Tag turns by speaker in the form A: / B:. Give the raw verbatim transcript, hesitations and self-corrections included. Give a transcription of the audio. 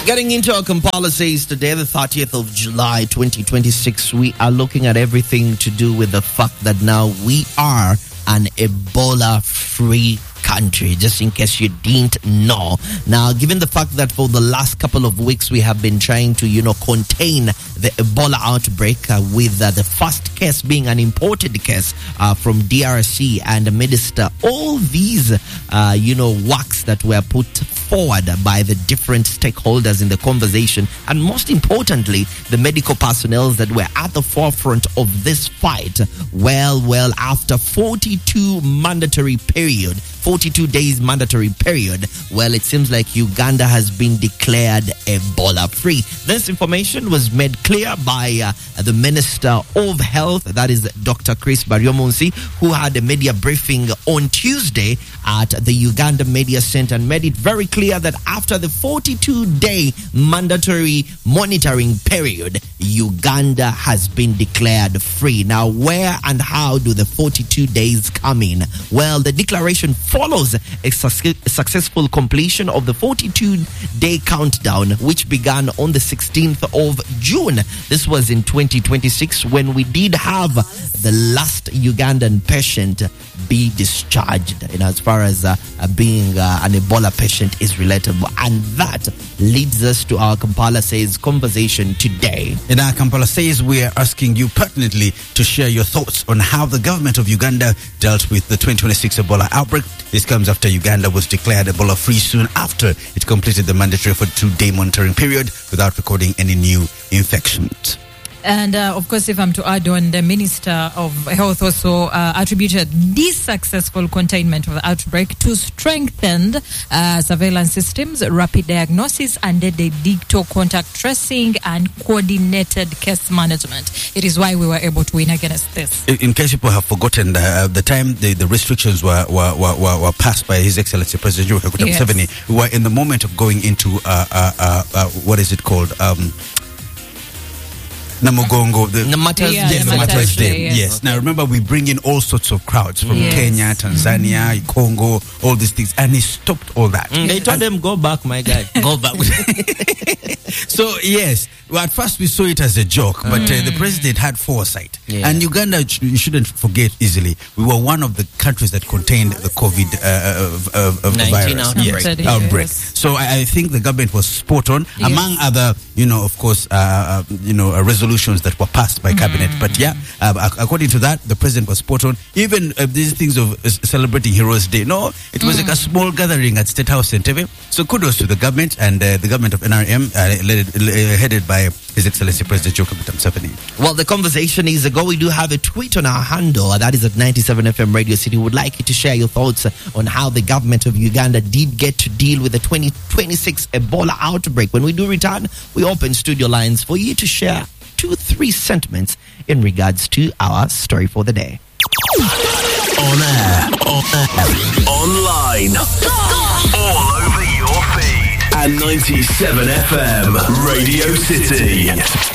A: Getting into our Kampala says today, the thirtieth of July, twenty twenty-six, we are looking at everything to do with the fact that now we are an Ebola-free country, just in case you didn't know. Now, given the fact that for the last couple of weeks we have been trying to, you know, contain the Ebola outbreak uh, with uh, the first case being an imported case uh, from D R C, and amidst uh, all these, uh, you know, works that were put forward by the different stakeholders in the conversation, and most importantly, the medical personnel that were at the forefront of this fight, well, well, after forty-two mandatory period, forty-two days mandatory period, well, it seems like Uganda has been declared Ebola-free. This information was made clear by uh, the Minister of Health, that is Doctor Chris Baryomunsi, who had a media briefing on Tuesday at the Uganda Media Center, and made it very clear that after the forty-two day mandatory monitoring period, Uganda has been declared free. Now, where and how do the forty-two days come in? Well, the declaration follows a su- successful completion of the forty-two day countdown, which began on the sixteenth of June. This was in twenty twenty-six, when we did have the last Ugandan patient be discharged, you know, as far as uh, uh, being uh, an Ebola patient is related. And that leads us to our Kampala Says conversation today.
B: In our Kampala Says, we are asking you pertinently to share your thoughts on how the government of Uganda dealt with the twenty twenty-six Ebola outbreak. This comes after Uganda was declared Ebola free soon after it completed the mandatory forty-two day monitoring period without recording any new infections.
C: And uh, of course, if I'm to add on, the Minister of Health also uh, attributed this successful containment of the outbreak to strengthened uh, surveillance systems, rapid diagnosis, and the digital contact tracing and coordinated case management. It is why we were able to win against this.
B: In, in case people have forgotten, uh, the time the, the restrictions were were, were were passed by His Excellency President Yoweri
C: Yes.
B: Museveni, we were in the moment of going into uh, uh, uh, uh, what is it called? Um, Namugongo, the
A: Namatas
C: Yeah,
A: Day.
B: yes,
C: the
B: the
C: Namatas
B: Matters
C: Day,
B: Day.
C: yes.
B: Yes. Now remember, we bring in all sorts of crowds from
C: Yes.
B: Kenya, Tanzania,
C: Mm-hmm.
B: Congo, all these things, and he stopped all that.
A: Mm, they told them, go back, my guy. Go back.
B: So yes, well, at first we saw it as a joke, but uh, the president had foresight.
A: Yeah.
B: And Uganda, sh- you shouldn't forget easily, we were one of the countries that contained the COVID uh, uh, uh,
A: nineteen
B: virus.
A: outbreak.
B: Yes,
C: Yes.
B: outbreak. So I, I think the government was spot on,
C: Yes.
B: among other, you know, of course, uh, uh, you know, uh, resolutions that were passed by cabinet. But yeah, uh, ac- according to that, the president was spot on. Even uh, these things of uh, celebrating Heroes Day, no, it was like a small gathering at State House Entebbe. So kudos to the government and uh, the government of N R M, uh, led, uh, headed by His Excellency President Yoweri Museveni.
A: Well, the conversation is ago. We do have a tweet on our handle, that is at ninety-seven F M Radio City. Would like you to share your thoughts on how the government of Uganda did get to deal with the twenty twenty-six Ebola outbreak. When we do return, we open studio lines for you to share two, three sentiments in regards to our story for the day.
D: On air, on air, online, all over your feed, and ninety-seven F M Radio City.